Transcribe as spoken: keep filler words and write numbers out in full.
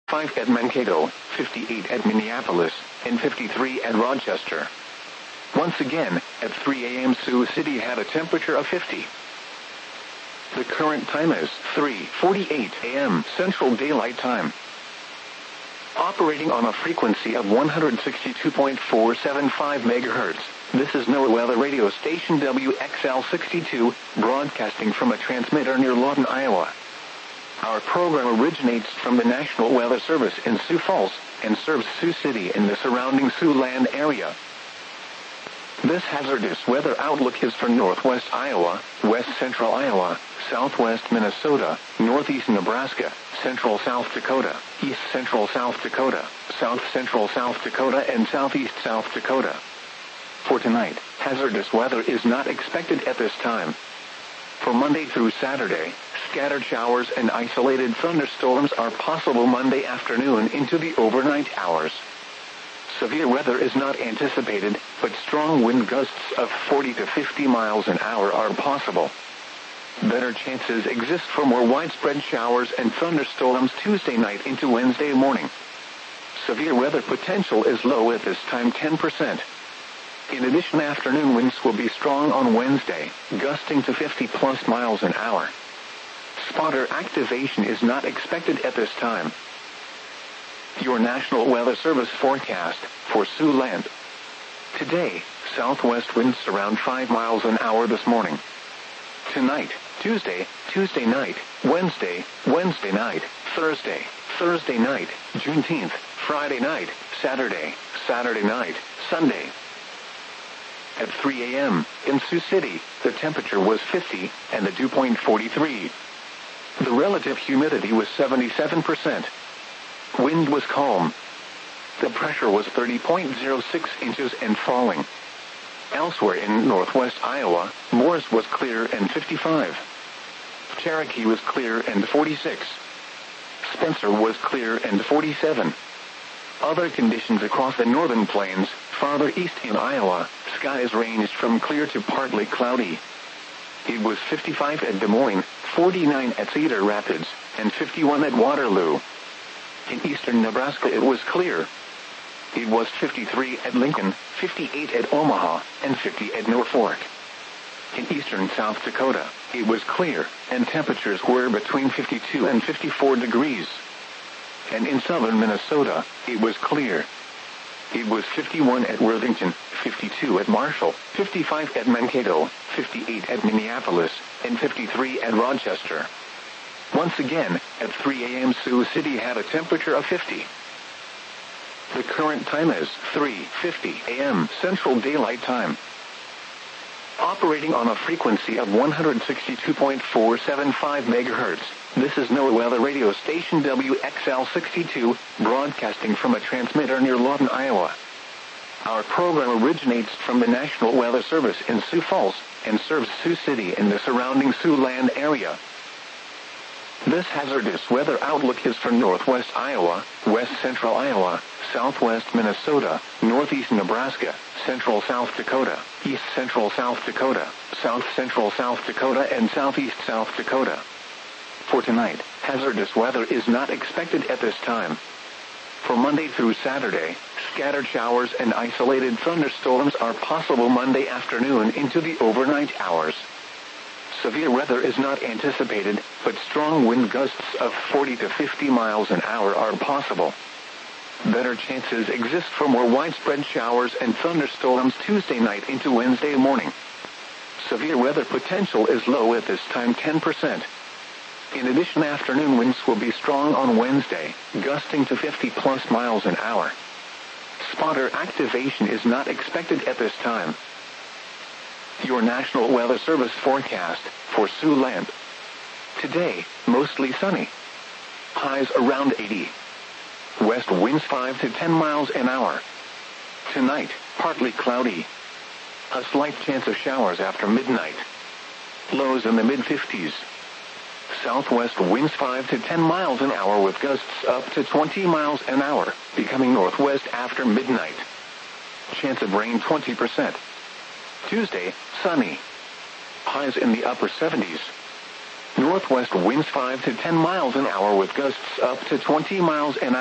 five at Mankato, fifty-eight at Minneapolis, and fifty-three at Rochester. Once again, at three a m Sioux City had a temperature of fifty. The current time is three forty-eight a m Central Daylight Time. Operating on a frequency of one hundred sixty-two point four seven five megahertz, this is NOAA Weather Radio Station W X L sixty-two, broadcasting from a transmitter near Lawton, Iowa. Our program originates from the National Weather Service in Sioux Falls, and serves Sioux City and the surrounding Siouxland area. This hazardous weather outlook is for northwest Iowa, west central Iowa, southwest Minnesota, northeast Nebraska, central South Dakota, east central South Dakota, south central South Dakota, and southeast South Dakota. For tonight, hazardous weather is not expected at this time. For Monday through Saturday, scattered showers and isolated thunderstorms are possible Monday afternoon into the overnight hours. Severe weather is not anticipated, but strong wind gusts of forty to fifty miles an hour are possible. Better chances exist for more widespread showers and thunderstorms Tuesday night into Wednesday morning. Severe weather potential is low at this time, ten percent. In addition, afternoon winds will be strong on Wednesday, gusting to fifty plus miles an hour. Spotter activation is not expected at this time. Your National Weather Service forecast for Siouxland. Today, southwest winds around five miles an hour this morning. Tonight, Tuesday, Tuesday night, Wednesday, Wednesday night, Thursday, Thursday night, Juneteenth, Friday night, Saturday, Saturday night, Sunday. At three a m in Sioux City, the temperature was fifty, and the dew point forty-three. The relative humidity was seventy-seven percent. Wind was calm. The pressure was thirty point zero six inches and falling. Elsewhere in northwest Iowa, Morris was clear and fifty-five. Cherokee was clear and forty-six. Spencer was clear and forty-seven. Other conditions across the northern plains, farther east in Iowa, skies ranged from clear to partly cloudy. It was fifty-five at Des Moines, forty-nine at Cedar Rapids, and fifty-one at Waterloo. In eastern Nebraska it was clear. It was fifty-three at Lincoln, fifty-eight at Omaha, and fifty at Norfolk. In eastern South Dakota, it was clear, and temperatures were between fifty-two and fifty-four degrees. And in southern Minnesota, it was clear. It was fifty-one at Worthington, fifty-two at Marshall, fifty-five at Mankato, fifty-eight at Minneapolis, and fifty-three at Rochester. Once again, at three a m Sioux City had a temperature of fifty. The current time is three fifty a m Central Daylight Time. Operating on a frequency of one hundred sixty-two point four seven five megahertz, this is NOAA Weather Radio Station W X L sixty-two, broadcasting from a transmitter near Lawton, Iowa. Our program originates from the National Weather Service in Sioux Falls, and serves Sioux City and the surrounding Siouxland area. This hazardous weather outlook is for northwest Iowa, west central Iowa, southwest Minnesota, northeast Nebraska, central South Dakota, east central South Dakota, south central South Dakota, and southeast South Dakota. For tonight, hazardous weather is not expected at this time. For Monday through Saturday, scattered showers and isolated thunderstorms are possible Monday afternoon into the overnight hours. Severe weather is not anticipated, but strong wind gusts of forty to fifty miles an hour are possible. Better chances exist for more widespread showers and thunderstorms Tuesday night into Wednesday morning. Severe weather potential is low at this time, ten percent. In addition, afternoon winds will be strong on Wednesday, gusting to fifty plus miles an hour. Spotter activation is not expected at this time. Your National Weather Service forecast for Siouxland. Today, mostly sunny. Highs around eighty. West winds five to ten miles an hour. Tonight, partly cloudy. A slight chance of showers after midnight. Lows in the mid-fifties. Southwest winds five to ten miles an hour with gusts up to twenty miles an hour, becoming northwest after midnight. Chance of rain twenty percent. Tuesday, sunny. Highs in the upper seventies. Northwest winds five to ten miles an hour with gusts up to twenty miles an hour.